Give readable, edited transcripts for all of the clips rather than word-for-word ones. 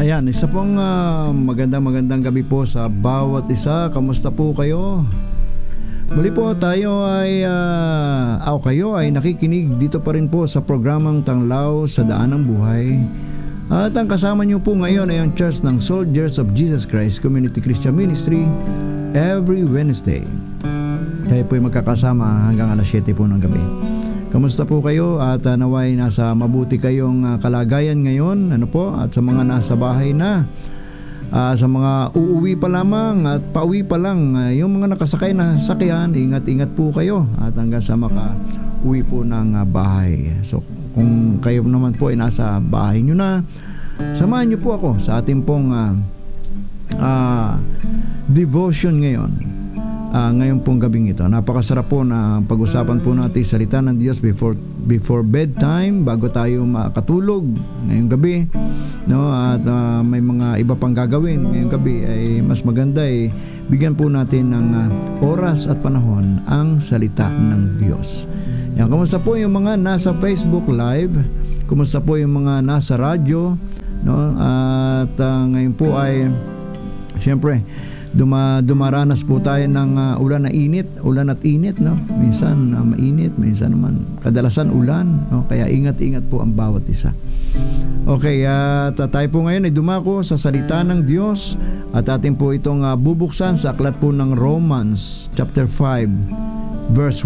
Ayan, isa pong magandang gabi po sa bawat isa. Kamusta po kayo? Muli po tayo ay kayo ay nakikinig dito pa rin po sa programang Tanglaw sa Daan ng Buhay. At ang kasama niyo po ngayon ay ang Church ng Soldiers of Jesus Christ Community Christian Ministry every Wednesday. Kayo po ay magkakasama hanggang alas 7 po ng gabi. Kamusta po kayo at naway nasa mabuti kayong kalagayan ngayon, at sa mga nasa bahay na, sa mga uuwi pa lamang at pauwi pa lang, yung mga nakasakay na sakyan, ingat-ingat po kayo at hanggang sa makauwi po ng bahay. So kung kayo naman po ay nasa bahay nyo na, samahan nyo po ako sa ating pong devotion ngayon. Ngayon pong gabing ito, napakasarap po na pag-usapan po natin salita ng Diyos before bedtime, bago tayo makatulog ngayong gabi, at may mga iba pang gagawin ngayong gabi, ay mas maganda bigyan po natin ng oras at panahon ang salita ng Diyos. Yan, kumusta po yung mga nasa Facebook Live, kumusta po yung mga nasa radyo, at ngayon po ay siyempre dumaranas po tayo ng ulan at init, minsan mainit, minsan naman kadalasan ulan, kaya ingat-ingat po ang bawat isa. Okay, at tayo po ngayon ay dumako sa salita ng Diyos at atin po itong bubuksan sa aklat po ng Romans chapter 5 verse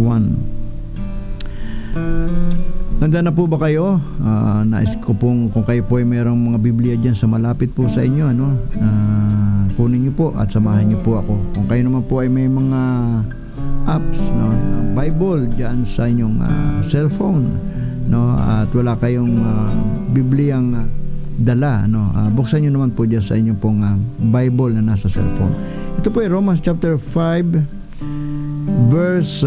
1. Handa na po ba kayo? Nais ko pong kung kayo po ay mayroong mga Biblia dyan sa malapit po sa inyo, kunin niyo po at samahan niyo po ako. Kung kayo naman po ay may mga apps, ng Bible dyan sa inyong cellphone, at wala kayong Bibliang dala, buksan niyo naman po dyan sa inyong pong Bible na nasa cellphone. Ito po ay Romans chapter 5 verse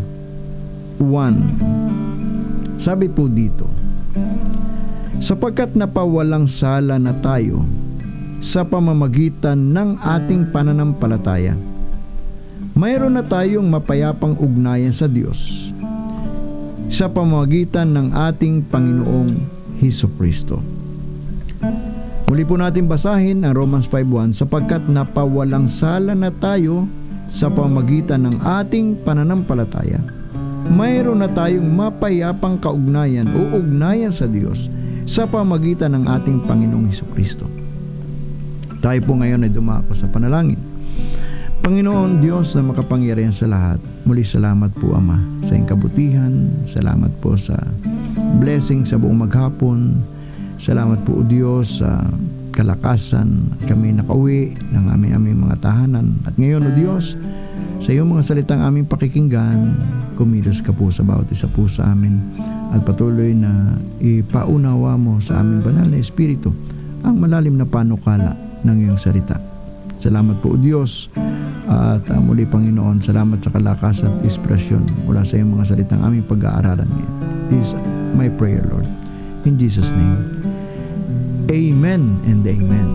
1. Sabi po dito, sapagkat napawalang sala na tayo sa pamamagitan ng ating pananampalataya, mayroon na tayong mapayapang ugnayan sa Diyos sa pamamagitan ng ating Panginoong Hesukristo. Muli po natin basahin ang Romans 5:1, sapagkat napawalang sala na tayo sa pamamagitan ng ating pananampalataya, mayroon na tayong mapayapang kaugnayan o ugnayan sa Diyos sa pamamagitan ng ating Panginoong Hesukristo. Tayo po ngayon ay dumako sa panalangin. Panginoon Diyos na makapangyarihan sa lahat, muli salamat po Ama sa iyong kabutihan, salamat po sa blessing sa buong maghapon, salamat po o Diyos sa kalakasan at kami nakauwi ng aming mga tahanan. At ngayon o Diyos, sa iyong mga salitang aming pakikinggan, kumilos ka po sa bawat isa po sa amin at patuloy na ipaunawa mo sa aming banal na Espiritu ang malalim na panukala ng iyong salita. Salamat po o Diyos at muli Panginoon, salamat sa kalakasan at inspirasyon mula sa iyong mga salitang aming pag-aaralan ngayon. This is my prayer, Lord. In Jesus' name, Amen and Amen.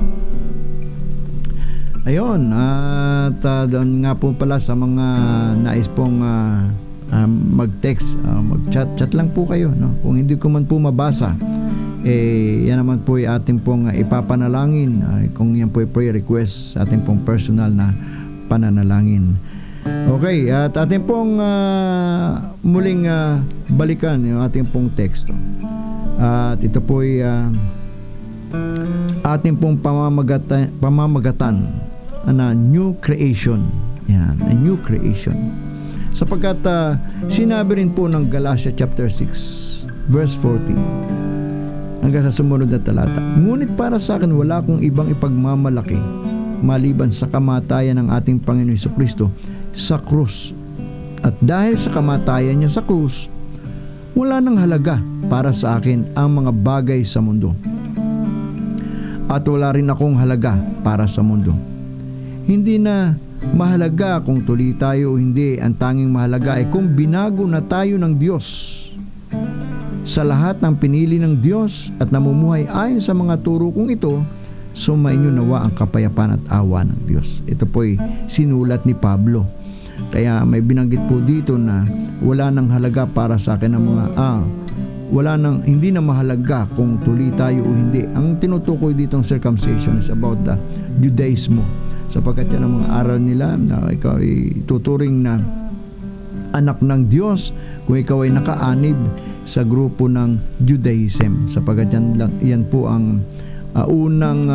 Ayun, at doon nga po pala sa mga nais pong mag-text, mag-chat lang po kayo, Kung hindi ko man po mabasa, yan naman po ay ating pong ipapanalangin, kung yan po ay prayer request sa ating pong personal na pananalangin. Okay, at ating pong muling balikan yung ating pong teksto. At ito po ay ating pong pamamagatan na new creation. Yan, a new creation. Sapagkat sinabi rin po ng Galatia chapter 6 verse 14 hanggang sa sumunod na talata, ngunit para sa akin wala akong ibang ipagmamalaki maliban sa kamatayan ng ating Panginoon Hesukristo sa krus. At dahil sa kamatayan niya sa krus, wala nang halaga para sa akin ang mga bagay sa mundo. At wala rin akong halaga para sa mundo. Hindi na mahalaga kung tuloy tayo o hindi. Ang tanging mahalaga ay kung binago na tayo ng Diyos. Sa lahat ng pinili ng Diyos at namumuhay ayon sa mga turo kong ito, sumainyo nawa ang kapayapaan at awa ng Diyos. Ito po'y sinulat ni Pablo. Kaya may binanggit po dito na wala nang halaga para sa akin ang mga hindi na mahalaga kung tuli tayo o hindi. Ang tinutukoy dito ng circumcision is about the Judaismo, sapagkat yan ang mga aral nila na ikaw ay tuturing na anak ng Diyos kung ikaw ay nakaanib sa grupo ng Judaism, sapagkat yan po ang unang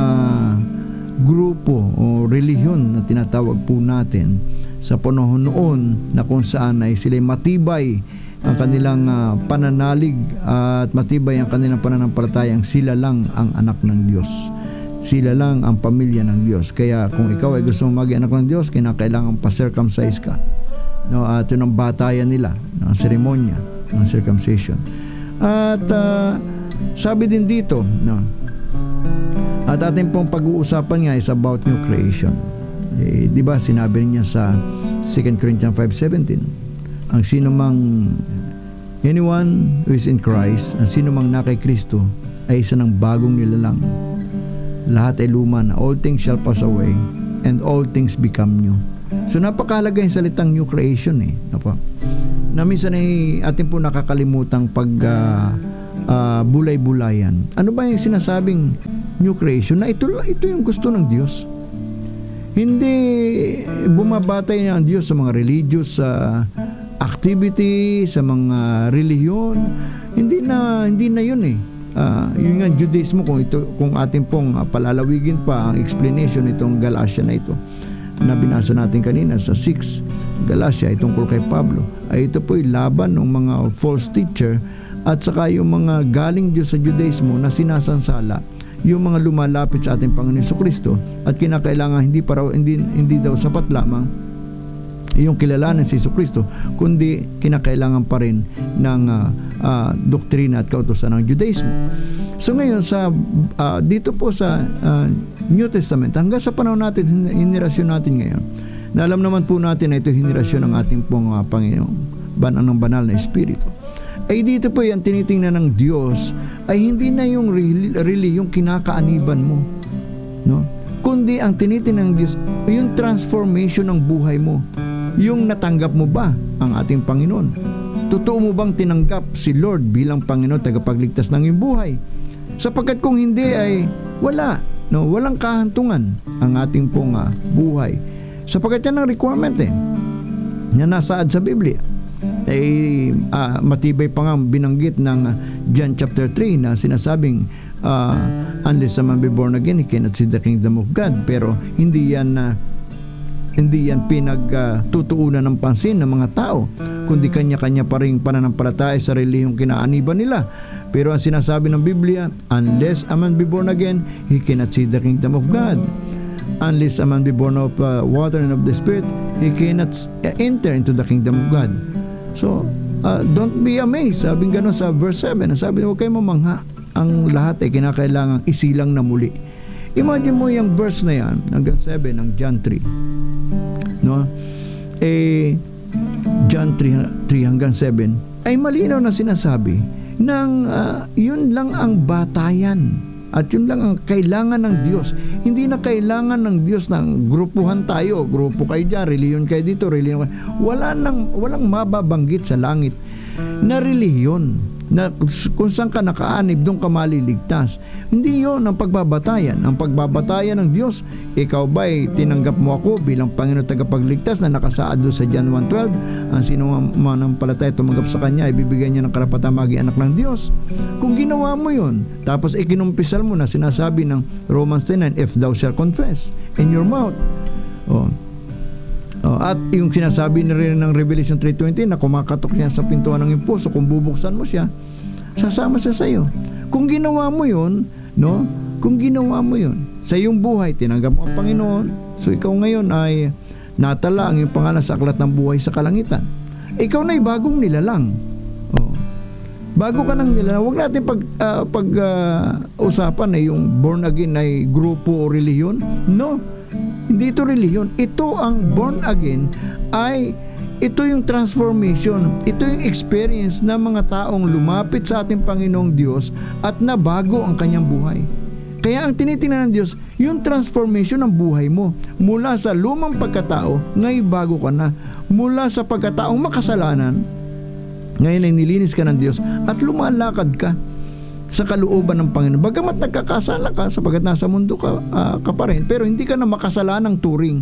grupo o relihiyon na tinatawag po natin sa panahon noon, na kung saan ay sila matibay ang kanilang pananalig at matibay ang kanilang pananampalatayang sila lang ang anak ng Diyos. Sila lang ang pamilya ng Diyos. Kaya kung ikaw ay gusto mong maging anak ng Diyos, kinakailangan pa-circumcise ka. No, at yun ang batayan nila, ang seremonya ng circumcision. At sabi din dito, no, at ating pong pag-uusapan nga is about new creation. Di ba sinabi niya sa 2 Corinthians 5:17, ang sino mang anyone who is in Christ, ang sino mang na kay Kristo ay isa ng bagong nilalang. Lahat ay luma na, all things shall pass away and all things become new. So napakahalaga yung salitang new creation na minsan ay atin po nakakalimutang pag bulay-bulayan. Ano ba yung sinasabing new creation? Na ito yung gusto ng Diyos. Hindi bumabatay ang Diyos sa mga religious activity, sa mga relihiyon. Hindi na yun yun nga Judaismo, kung atin pong palalawigin pa ang explanation nitong Galatia na ito na binasa natin kanina sa 6 Galatia tungkol kay Pablo, ay ito po'y laban ng mga false teacher at saka yung mga galing Diyos sa Judaismo na sinasansala yung mga lumalapit sa ating Panginoon Jesucristo, at kinakailangan hindi daw sapat lamang yung kilalanin si Jesucristo, kundi kinakailangan pa rin ng doktrina at kautusan ng Judaismo. So ngayon dito po sa New Testament, hanggang sa panahon natin, henerasyon natin ngayon, na alam naman po natin na ito henerasyon ng ating pong Panginoon ng banal na Espiritu, ay dito po yan tinitingnan ng Diyos ay hindi na yung yung kinakaaniban mo, no? Kundi ang tinitingnan ng Diyos yung transformation ng buhay mo. Yung natanggap mo ba ang ating Panginoon? Totoo mo bang tinanggap si Lord bilang Panginoon, tagapagligtas ng iyong buhay? Sapagkat kung hindi ay walang kahantungan ang ating pong buhay. Sapagkat yan ang requirement na nasaad sa Biblia. Matibay pa nga binanggit ng John chapter 3 na sinasabing unless a man be born again, he cannot see the kingdom of God. Pero hindi yan pinagtutuunan ng pansin ng mga tao, kundi kanya-kanya pa rin pananampalataya sa relihiyong kinaaniban nila. Pero ang sinasabi ng Biblia, unless a man be born again, he cannot see the kingdom of God. Unless a man be born of water and of the Spirit, he cannot enter into the kingdom of God. So, don't be amazed. Sabi gano'n sa verse 7, sabi huwag kayo mamangha. Ang lahat ay kinakailangang isilang na muli. Imagine mo yung verse na yan, hanggang 7 ng John 3. No? John 3 hanggang 7 ay malinaw na sinasabi ng yun lang ang batayan at yun lang ang kailangan ng Diyos. Hindi na kailangan ng Diyos ng grupuhan tayo, grupo kayo dyan, reliyon kayo dito, reliyon kayo. Walang mababanggit sa langit na reliyon na kung saan ka nakaanib, doon ka maliligtas. Hindi yon ang pagbabatayan. Ang pagbabatayan ng Diyos, ikaw ba'y tinanggap mo ako bilang Panginoon tagapagligtas na nakasaad doon sa John 1:12? Ang sino man ang palataya tumanggap sa Kanya, ibibigyan niya ng karapatan maging anak ng Diyos. Kung ginawa mo yon, tapos ikinumpisal mo na sinasabi ng Romans 10:9, if thou shalt confess in your mouth. At yung sinasabi na rin ng Revelation 3:20 na kumakatok niya sa pintuan ng impuso, kung bubuksan mo siya, sasama siya sa iyo. Kung ginawa mo yun, no? Kung ginawa mo yun, sa iyong buhay, tinanggap mo ang Panginoon, so ikaw ngayon ay natala ang iyong pangalan sa aklat ng buhay sa kalangitan. Ikaw na ay bagong nilalang. Bago ka nang nilalang. Huwag natin usapan na yung born again ay grupo o reliyon. No. Hindi ito reliyon. Ito ang born again ito yung transformation. Ito yung experience ng mga taong lumapit sa ating Panginoong Diyos at nabago ang kanyang buhay. Kaya ang tinitingnan ng Diyos, yung transformation ng buhay mo. Mula sa lumang pagkatao, ngayon bago ka na. Mula sa pagkataong makasalanan, Ngayon ay nilinis ka ng Diyos at lumalakad ka sa kalooban ng Panginoon. Bagamat nagkakasala ka sapagkat nasa mundo ka pa rin, pero hindi ka na makasalanang turing.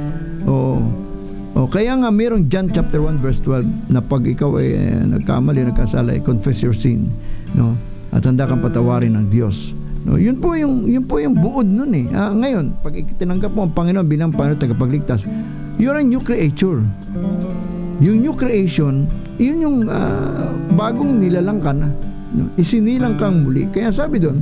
Kaya nga mayroong John chapter 1 verse 12 na pag ikaw ay nagkamali, nagkasala, confess your sin, no? At handa kang patawarin ng Diyos. No, yun po yung buod nun eh. Ngayon, pag tinanggap mo ang Panginoon bilang Panginoon tagapagligtas, you're a new creature. Yung new creation, yun yung bagong nilalang ka na. No? Isinilang kang muli. Kaya sabi doon,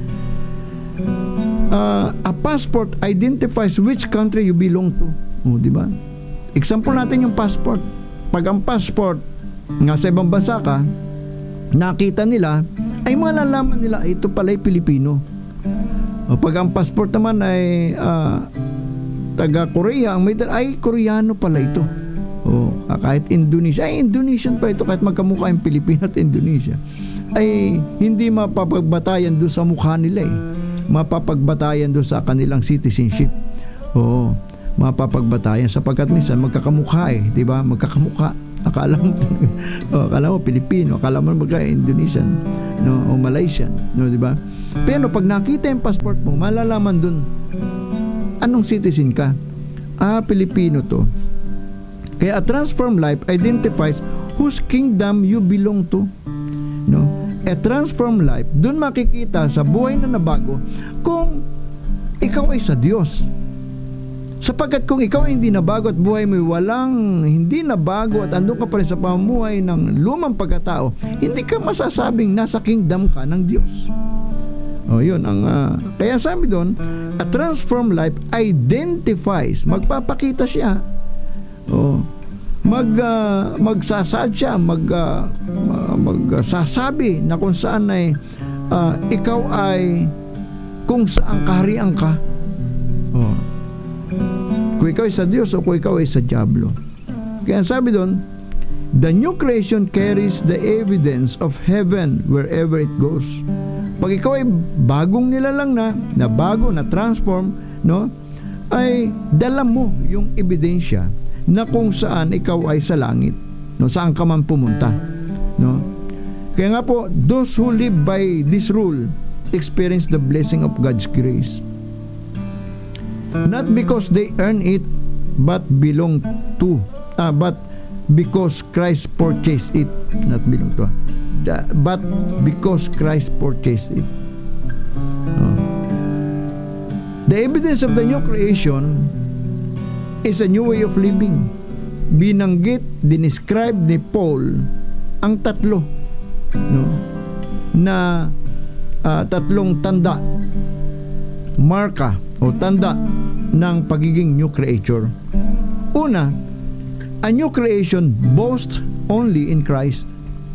a passport identifies which country you belong to. Di ba? Example natin yung passport. Pag ang passport nga sa ibang bansa ka, nakita nila, ay malalaman nila, ito pala'y Pilipino. Pag ang passport naman ay taga-Korea, ang may ay Koreano pala ito. Kahit Indonesia, ay Indonesian pa ito, kahit magkamukha yung Pilipino at Indonesia. Ay hindi mapapagbatayan doon sa mukha nila eh. Mapapagbatayan doon sa kanilang citizenship. Mapapagbatayan sapagkat minsan magkakamukha eh, di ba? Magkakamukha. Akala mo Pilipino, akala mo magka-Indonesian, no, o Malaysian, no, di ba? Pero pag nakita yung passport mo, malalaman dun anong citizen ka. Pilipino to. Kaya a transformed life identifies whose kingdom you belong to. No? A transformed life, dun makikita sa buhay na nabago kung ikaw ay sa Diyos. Sapagkat kung ikaw ay hindi nabago at buhay mo walang hindi nabago at andun ka pa rin sa pamumuhay ng lumang pagkatao, hindi ka masasabing nasa kingdom ka ng Diyos. Yun ang kaya sabi doon, a transformed life identifies, magpapakita siya. Magsasaad siya, magsasabi na kung saan ay ikaw ay kung saan kaharian ka. Kung ikaw ay sa Diyos o kung ikaw ay sa diablo. Kaya sabi doon, the new creation carries the evidence of heaven wherever it goes. Pag ikaw ay bagong nilalang na bago, na transform, no, ay dala mo yung ebidensya na kung saan ikaw ay sa langit, no, saan ka man pumunta, no. Kaya nga po, those who live by this rule experience the blessing of God's grace. Not because they earn it, but belong to, but because Christ purchased it. Not belong to, but because Christ purchased it. The evidence of the new creation is a new way of living. Binanggit, dinescribe ni Paul ang tatlo, no, na tatlong tanda, marka o tanda ng pagiging new creature. Una, a new creation boasts only in Christ.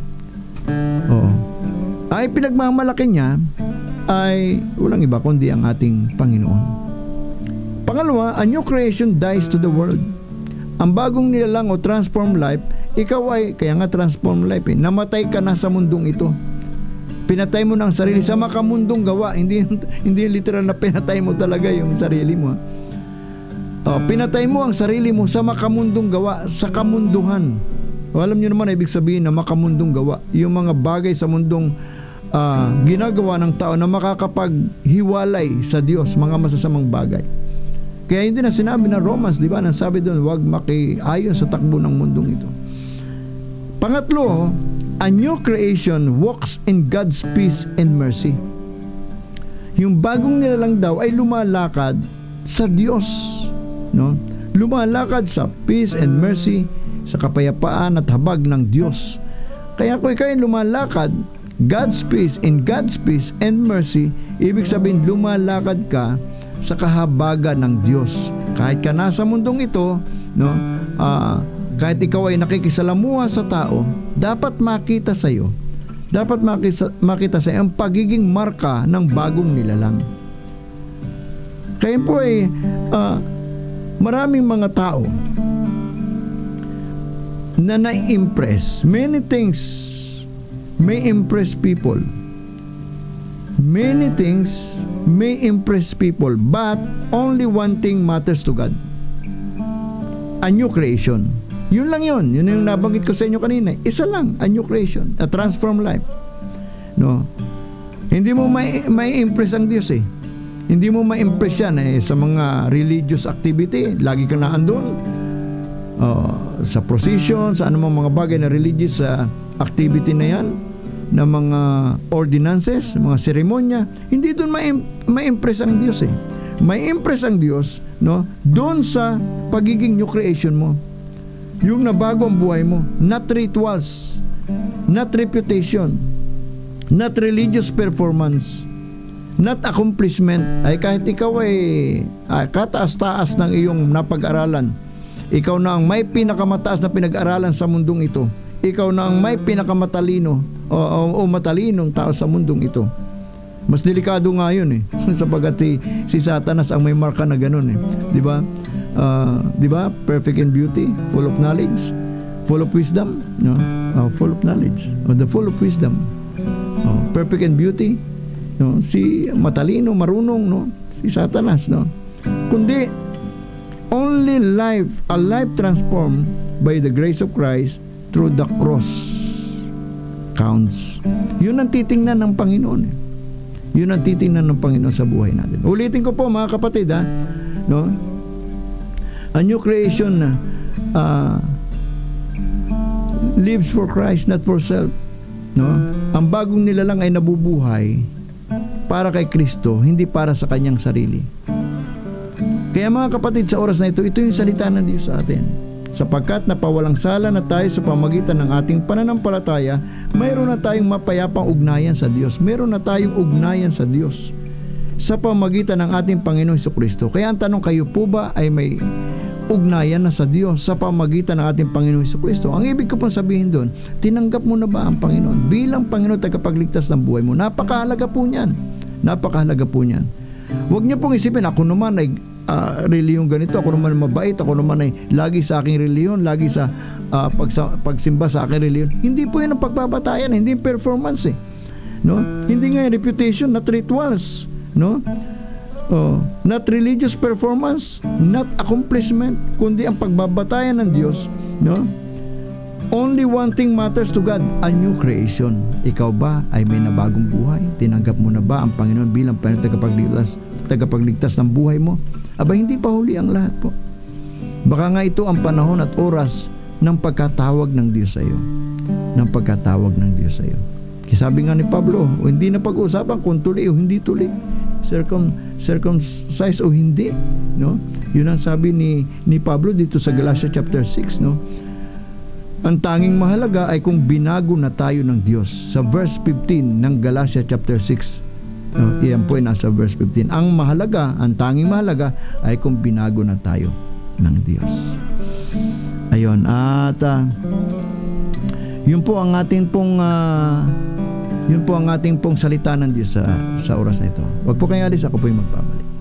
Ay pinagmamalaki niya ay walang iba kundi ang ating Panginoon. Pangalawa, a new creation dies to the world. Ang bagong nilalang o transformed life, ikaw ay, kaya nga transformed life namatay ka na sa mundong ito. Pinatay mo ng sarili sa makamundong gawa, hindi literal na pinatay mo talaga yung sarili mo. Pinatay mo ang sarili mo sa makamundong gawa, sa kamunduhan. Alam niyo naman ibig sabihin na makamundong gawa, yung mga bagay sa mundong ginagawa ng tao na makakapaghiwalay sa Diyos, mga masasamang bagay. Kaya hindi na sinabi ng Romans, di ba? Nang sabi doon, huwag makiayon sa takbo ng mundong ito. Pangatlo, a new creation walks in God's peace and mercy. Yung bagong nilalang daw ay lumalakad sa Diyos, no? Lumalakad sa peace and mercy, sa kapayapaan at habag ng Diyos. Kaya kung ikaw ay lumalakad God's peace, in God's peace and mercy, ibig sabihin lumalakad ka sa kahabagan ng Diyos. Kahit ka nasa mundong ito, no, kahit ikaw ay nakikisalamuha sa tao, dapat makita sa iyo, ang pagiging marka ng bagong nilalang. Kaya po ay maraming mga tao na na-impress. Many things may impress people. Many things may impress people, but only one thing matters to God. A new creation. Yun lang yun. Yun yung nabanggit ko sa inyo kanina. Isa lang, a new creation, a transformed life. No? Hindi mo may impress ang Diyos eh. Hindi mo ma-impress yan sa mga religious activity. Lagi ka na andun. Sa procession, sa anumang mga bagay na religious activity na yan, na mga ordinances, mga seremonya. Hindi doon ma-impress ang Diyos eh. May impress ang Diyos, no? Doon sa pagiging new creation mo. Yung nabago ang buhay mo. Not rituals, not reputation, not religious performance, not accomplishment. Ay kahit ikaw ay kataas-taas ng iyong napag-aralan, ikaw na ang may pinakamataas na pinag-aralan sa mundong ito, ikaw na ang may pinakamatalino o matalinong tao sa mundong ito. Mas delikado nga yun eh. Sapagat si Satanas ang may marka na ganun eh. Di ba? Perfect in beauty, full of knowledge, full of wisdom, no? Full of knowledge, the full of wisdom. Perfect in beauty, no? Si matalino, marunong, no? Si Satanas, no? Kundi only a life transformed by the grace of Christ through the cross counts. Yun ang titingnan ng Panginoon. Yun ang titingnan ng Panginoon sa buhay natin. Ulitin ko po mga kapatid, no? A new creation lives for Christ, not for self. No? Ang bagong nilalang ay nabubuhay para kay Kristo, hindi para sa kanyang sarili. Kaya mga kapatid, sa oras na ito yung salita ng Diyos sa atin. Sapagkat napawalang sala na tayo sa pamagitan ng ating pananampalataya, mayroon na tayong mapayapang ugnayan sa Diyos. Mayroon na tayong ugnayan sa Diyos sa pamagitan ng ating Panginoong Hesukristo. Kaya ang tanong, kayo po ba ay may ugnayan na sa Diyos sa pamagitan ng ating Panginoong Hesukristo? Ang ibig ko pong sabihin doon, tinanggap mo na ba ang Panginoon bilang Panginoon tagapagligtas ng buhay mo? Napakahalaga po niyan. Napakahalaga po niyan. Huwag niyo pong isipin, ako naman ay reliyon ganito, ako naman mabait, ako naman ay lagi sa aking reliyon, lagi sa pagsimba sa aking reliyon. Hindi po yun ang pagbabatayan, hindi yung performance eh. No? Hindi nga yung reputation, not rituals. No? Not religious performance, not accomplishment, kundi ang pagbabatayan ng Diyos. No? Only one thing matters to God, a new creation. Ikaw ba ay may nabagong buhay? Tinanggap mo na ba ang Panginoon bilang tagapagligtas ng buhay mo? Aba, hindi pa huli ang lahat po. Baka nga ito ang panahon at oras ng pagkatawag ng Diyos sa iyo. Ng pagkatawag ng Diyos sa iyo. Sabi nga ni Pablo, hindi na pag-uusapan kung tuli o hindi tuli. Circumcised o hindi. No? Yun ang sabi ni Pablo dito sa Galatia chapter 6. No? Ang tanging mahalaga ay kung binago na tayo ng Diyos. Sa verse 15 ng Galatia chapter 6. No, iyan po ay nasa verse 15. Ang tanging mahalaga ay kung binago na tayo ng Diyos. Ayun, at yun po ang ating pong salita ng Diyos sa oras na ito. Huwag po kayong alis, ako po yung magpabalik.